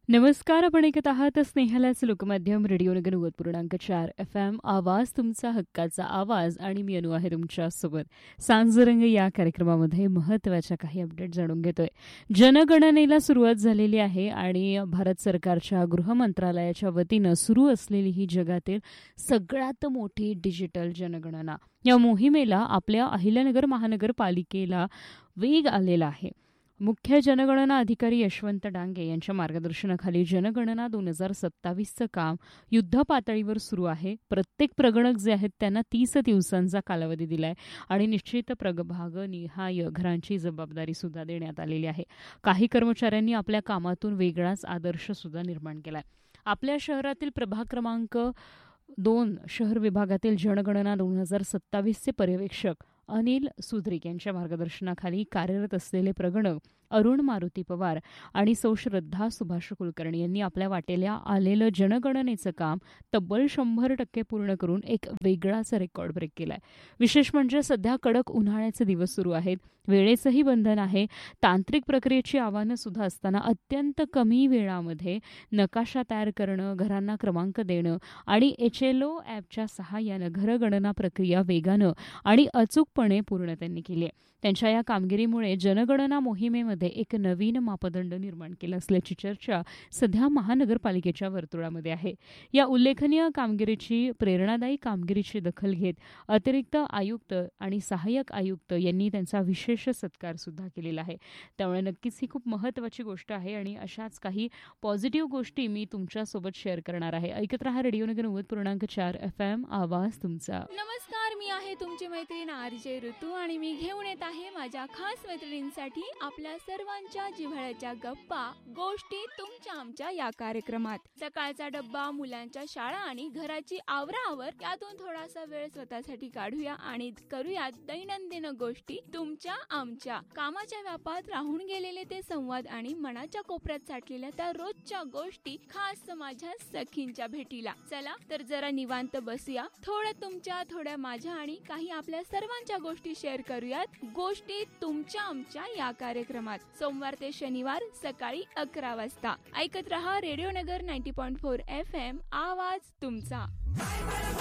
नमस्कार. आपण ऐकत आहात स्नेहलाच लोकमाध्यम रेडिओ नगर 90.4 FM. आवाज तुमचा हक्काचा आवाज आणि मी अनु आहे तुमच्यासोबत. सांजरंग या कार्यक्रमामध्ये महत्त्वाच्या काही अपडेट जाणून घेतोय. जनगणनेला सुरुवात झालेली आहे आणि भारत सरकारच्या गृह मंत्रालयाच्या वतीनं सुरू असलेली ही जगातील सगळ्यात मोठी डिजिटल जनगणना. या मोहिमेला आपल्या अहिल्यानगर महानगरपालिकेला वेग आलेला आहे. मुख्य जनगणना अधिकारी यशवंत डांगे यांच्या मार्गदर्शनाखाली जनगणना 2027चं काम युद्धपातळीवर सुरू आहे. प्रत्येक प्रगणक जे आहेत त्यांना 30 दिवसांचा कालावधी दिलाय आणि निश्चित प्रभागनिहाय घरांची जबाबदारी सुद्धा देण्यात आलेली आहे. काही कर्मचाऱ्यांनी आपल्या कामातून वेगळाच आदर्श सुद्धा निर्माण केलाय. आपल्या शहरातील प्रभाग क्रमांक 2 शहर विभागातील जनगणना 2027चे पर्यवेक्षक अनिल सुद्रिक यांच्या मार्गदर्शनाखाली कार्यरत असलेले प्रगणक अरुण मारुती पवार आणि सौ श्रद्धा सुभाष कुलकर्णी यांनी आपल्या वाटेला आलेलं जनगणनेचं काम तब्बल 100% पूर्ण करून एक वेगळाच रेकॉर्ड ब्रेक केलाय. विशेष म्हणजे सध्या कडक उन्हाळ्याचे दिवस सुरू आहेत. वेळेचंही बंधन आहे. तांत्रिक प्रक्रियेची आव्हानं सुद्धा असताना अत्यंत कमी वेळामध्ये नकाशा तयार करणं, घरांना क्रमांक देणं आणि HLO ॲपच्या सहाय्यानं घरगणना प्रक्रिया वेगानं आणि अचूकपणे पूर्ण त्यांनी केली आहे. त्यांच्या या कामगिरीमुळे जनगणना मोहिमेमध्ये एक नवीन मापदंड निर्माण केला असल्याची चर्चा सध्या महानगरपालिकेच्या वर्तुळामध्ये आहे. या उल्लेखनीय कामगिरीची प्रेरणादायी कामगिरीची दखल घेत अतिरिक्त आयुक्त आणि सहाय्यक आयुक्त यांनी त्यांचा विशेष सत्कार सुद्धा केलेला आहे. त्यामुळे नक्कीच ही खूप महत्त्वाची गोष्ट आहे आणि अशाच काही पॉझिटिव्ह गोष्टी मी तुमच्यासोबत शेअर करणार आहे. ऐकत रहा रेडिओ नगर 90.4 FM. आवाज तुमचा. नमस्कार, मी आहे तुमची मैत्रीण RJ ऋतू आणि मी घेऊन येत आहे माझ्या खास मैत्रिणींसाठी आपल्या सर्वांच्या जिव्हाळ्याच्या गप्पा गोष्टी तुमच्या आमच्या या कार्यक्रमात. सकाळचा डब्बा, मुलांच्या शाळा आणि घराची आवराआवर यातून थोडासा वेळ स्वतःसाठी काढूया आणि करूया दैनंदिन गोष्टी तुमच्या आमच्या. कामाच्या व्यापात राहून गेलेले ते संवाद आणि मनाच्या कोपऱ्यात साठलेल्या त्या रोजच्या गोष्टी खास माझ्या सखींच्या भेटीला. चला तर जरा निवांत बसूया, थोडं तुमच्या थोड्या माझ्या आणि काही आपल्या सर्वांच्या गोष्टी शेअर करूयात गोष्टी तुमच्या आमच्या या कार्यक्रमात. सोमवार ते शनिवार सकाळी 11 वाजता ऐकत रहा रेडिओ नगर 90.4 FM. आवाज तुमचा.